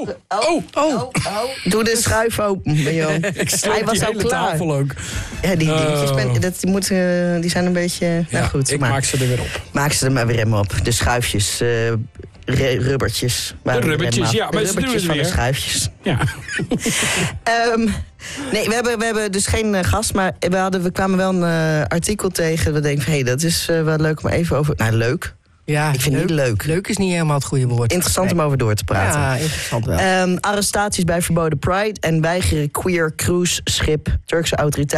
Doe de schuif open, Benjon. Hij was al klaar. Tafel ook. Ja, die dingetjes, die zijn een beetje... Ja, goed, ik maak ze er weer op. Maak ze er maar weer helemaal op. De schuifjes, rubbertjes. De rubbertjes, ja. De rubbertjes van de schuifjes. Ja. Nee, we hebben dus geen gast, maar we kwamen wel een artikel tegen. We denken van, dat is wel leuk om even over... Nou, leuk. Ja, ik vind het niet leuk. Leuk is niet helemaal het goede woord. Interessant om over door te praten. Ja, interessant wel. Arrestaties bij verboden Pride en weigeren queer cruiseschip. Turkse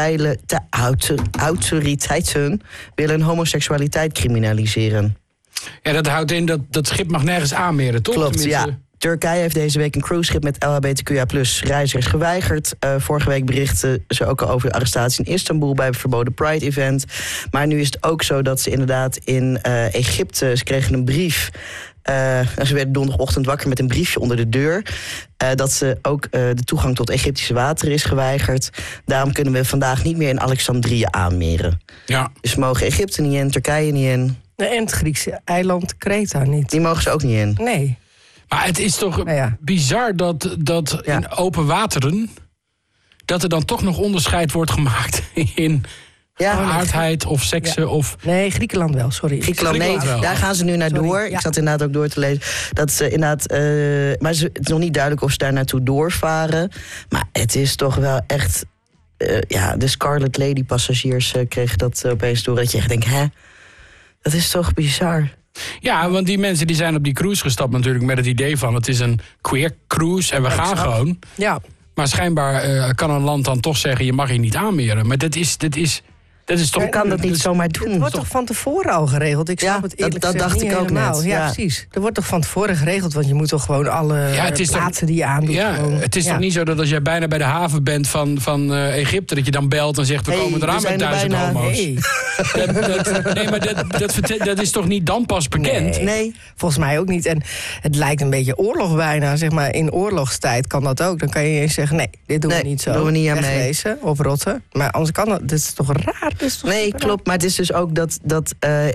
autoriteiten willen homoseksualiteit criminaliseren. Ja, dat houdt in dat schip mag nergens aanmeren, toch? Klopt, tenminste... ja. Turkije heeft deze week een cruiseschip met LHBTQIA+ reizigers geweigerd. Vorige week berichten ze ook al over de arrestatie in Istanbul bij het verboden Pride-event. Maar nu is het ook zo dat ze inderdaad in Egypte... Ze kregen een brief. Ze werden donderdagochtend wakker met een briefje onder de deur. Dat ze ook de toegang tot Egyptische water is geweigerd. Daarom kunnen we vandaag niet meer in Alexandrië aanmeren. Ja. Dus we mogen Egypte niet in, Turkije niet in. En het Griekse eiland Kreta niet. Die mogen ze ook niet in. Nee. Maar het is toch bizar dat in open wateren... dat er dan toch nog onderscheid wordt gemaakt in aardheid of seksen of... Nee, Griekenland wel, sorry. Griekenland, nee, daar gaan ze nu naar door. Ja. Ik zat inderdaad ook door te lezen. Dat ze inderdaad, maar het is nog niet duidelijk of ze daar naartoe doorvaren. Maar het is toch wel echt... de Scarlet Lady passagiers kregen dat opeens door. Dat je echt denkt, dat is toch bizar. Ja, want die mensen die zijn op die cruise gestapt natuurlijk met het idee van... het is een queer cruise en we gaan gewoon. Ja. Maar schijnbaar kan een land dan toch zeggen... je mag hier niet aanmeren. Maar dat is toch... Je kan dat niet zomaar doen. Het wordt toch van tevoren al geregeld? Ik snap het eerlijk dat dacht ik ook helemaal. net. Ja, precies. Er wordt toch van tevoren geregeld? Want je moet toch gewoon alle plaatsen die je aandoet... Ja, gewoon, het is toch niet zo dat als jij bijna bij de haven bent van Egypte... dat je dan belt en zegt, we komen eraan met 1000 homo's. Nee. Nee, maar dat is toch niet dan pas bekend? Nee. Volgens mij ook niet. En het lijkt een beetje oorlog bijna. Zeg maar, in oorlogstijd kan dat ook. Dan kan je eens zeggen, nee, dit doen we niet zo. Doen we niet aan mee. Wegwezen of rotten. Maar anders kan dat. Dit is toch raar? Nee, klopt. Maar het is dus ook dat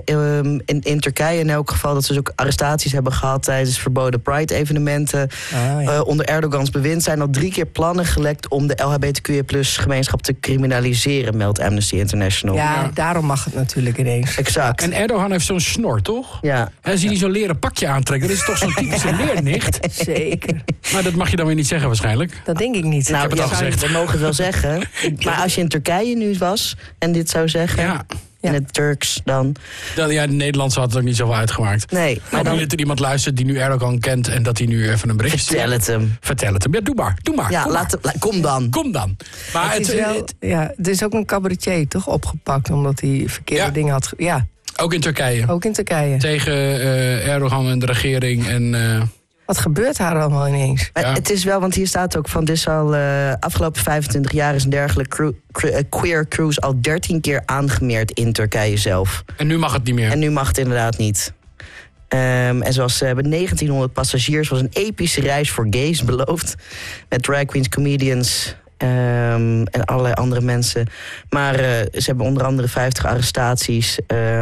in Turkije in elk geval... dat ze dus ook arrestaties hebben gehad tijdens verboden Pride-evenementen. Onder Erdogans bewind zijn al 3 keer plannen gelekt... om de LHBTQIA+-gemeenschap te criminaliseren, meldt Amnesty International. Ja, daarom mag het natuurlijk ineens. Exact. En Erdogan heeft zo'n snor, toch? Ja. En als hij zo'n leren pakje aantrekt... dat is toch zo'n typische leernicht? Zeker. Maar dat mag je dan weer niet zeggen waarschijnlijk. Dat denk ik niet. Nou, heb het al gezegd. We mogen het wel zeggen. Maar als je in Turkije nu was en dit zou zeggen... Ja. In het Turks dan... De Nederlandse had het ook niet zoveel uitgemaakt. Nee. Maar dan dat er iemand luistert die nu Erdogan kent... en dat hij nu even een bericht stuurt. Vertel het hem. Ja, doe maar. Ja, kom dan. Kom dan. Maar het is ook een cabaretier toch opgepakt... omdat hij verkeerde dingen had... Ja. Ook in Turkije. Ook in Turkije. Tegen Erdogan en de regering en... Wat gebeurt daar allemaal ineens? Ja. Het is wel, want hier staat ook van... dit is al afgelopen 25 jaar is een dergelijke queer cruise... al 13 keer aangemeerd in Turkije zelf. En nu mag het niet meer. En nu mag het inderdaad niet. En zoals ze hebben 1900 passagiers... was een epische reis voor gays beloofd. Met drag queens, comedians... en allerlei andere mensen. Maar ze hebben onder andere 50 arrestaties.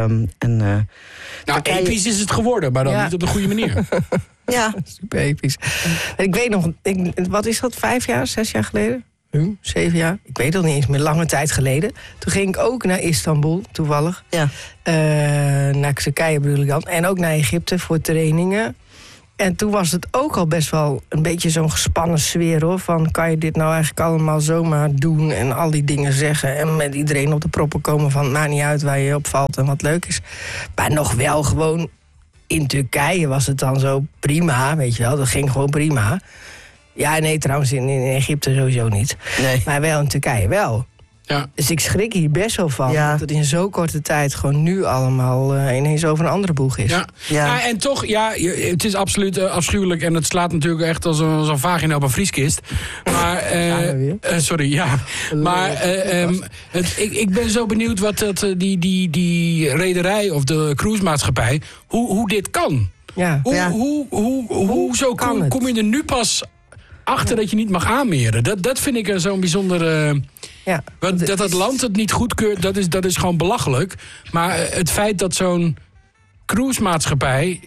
Episch is het geworden, maar dan niet op de goede manier. Ja. Super episch. Ik weet nog, wat is dat, 5 jaar, 6 jaar geleden? 7 jaar? Ik weet het niet eens meer, lange tijd geleden. Toen ging ik ook naar Istanbul, toevallig. Ja. Naar Turkije bedoel ik dan. En ook naar Egypte voor trainingen. En toen was het ook al best wel een beetje zo'n gespannen sfeer, hoor. Van, kan je dit nou eigenlijk allemaal zomaar doen en al die dingen zeggen... en met iedereen op de proppen komen van... het maakt niet uit waar je op valt en wat leuk is. Maar nog wel gewoon... In Turkije was het dan zo prima, weet je wel. Dat ging gewoon prima. Ja, nee, trouwens in Egypte sowieso niet. Nee. Maar wel in Turkije wel. Ja. Dus ik schrik hier best wel van. Dat het in zo'n korte tijd gewoon nu allemaal ineens over een andere boeg is. Ja, en toch, het is absoluut afschuwelijk. En het slaat natuurlijk echt als een vagina op een vrieskist. Maar, sorry, ja. Maar ik ben zo benieuwd wat die rederij of de cruisemaatschappij... hoe dit kan. Ja. Hoe zo kom je er nu pas achter dat je niet mag aanmeren? Dat vind ik zo'n bijzondere... Want dat het land het niet goedkeurt, dat is gewoon belachelijk. Maar het feit dat zo'n cruisemaatschappij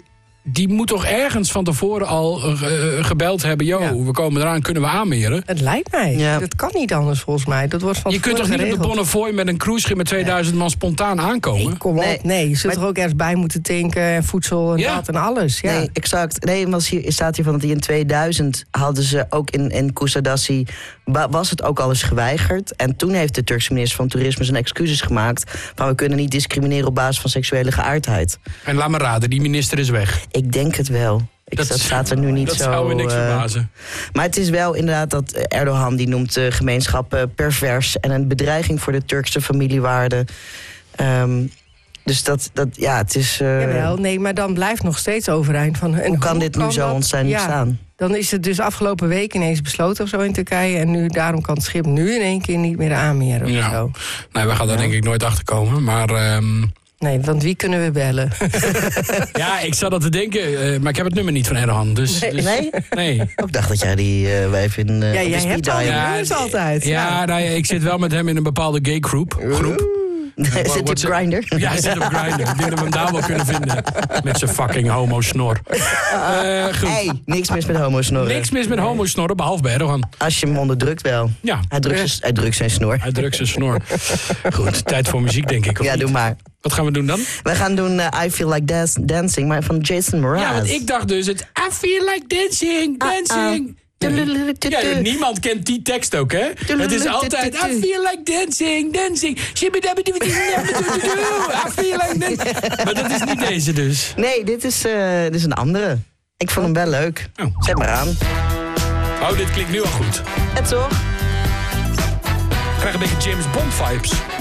die moet toch ergens van tevoren al gebeld hebben. We komen eraan, kunnen we aanmeren? Het lijkt mij. Ja. Dat kan niet anders volgens mij. Dat wordt van je kunt toch niet op de Bonnefoy met een cruiseschip met 2000 man spontaan aankomen? Nee, kom op. Nee, je zult er ook ergens bij moeten tanken en voedsel en dat en alles. Ja. Nee, exact. Nee, want hier staat hier van dat die in 2000 hadden ze ook in Kusadasi, was het ook al eens geweigerd. En toen heeft de Turkse minister van Toerisme zijn excuses gemaakt van we kunnen niet discrimineren op basis van seksuele geaardheid. En laat me raden, die minister is weg. Ik denk het wel. Dat staat er nu niet dat zo. Dat zou me niks verbazen. Maar het is wel inderdaad dat Erdogan die noemt de gemeenschap pervers en een bedreiging voor de Turkse familiewaarden. Dus het is... Jawel, nee, maar dan blijft nog steeds overeind van... Hoe kan dit nu zo ontstaan? Dan is het dus afgelopen week ineens besloten of zo in Turkije... en nu, daarom kan het schip nu in één keer niet meer aanmeren of zo. Nee, we gaan daar denk ik nooit achter komen, maar... Nee, want wie kunnen we bellen? Ja, ik zat dat te denken, maar ik heb het nummer niet van Erdogan. Dus, nee? Ik dacht dat jij die wijf in jij hebt al nummers altijd. Ja, nou, ik zit wel met hem in een bepaalde gay groep. Zit hij op Grindr? Ja, hij zit op Grindr. Ik denk dat we hem daar wel kunnen vinden. Met zijn fucking homo-snor. Hey, niks mis met homo-snorren. Niks mis met homo-snorren, behalve bij Erdogan. Als je hem onderdrukt wel. Ja. Hij drukt zijn snor. Hij drukt zijn snor. Goed, tijd voor muziek, denk ik. Ja, doe maar. Wat gaan we doen dan? We gaan doen I Feel Like Dancing, maar van Jason Mraz. Ja, want ik dacht dus, I feel like dancing. Ja, niemand kent die tekst ook, hè? Het is altijd, I feel like dancing. I feel like dancing. Maar dat is niet deze dus. Nee, dit is een andere. Ik vond hem wel leuk. Zet maar aan. Oh, dit klinkt nu al goed. Het toch? Ik krijg een beetje James Bond vibes.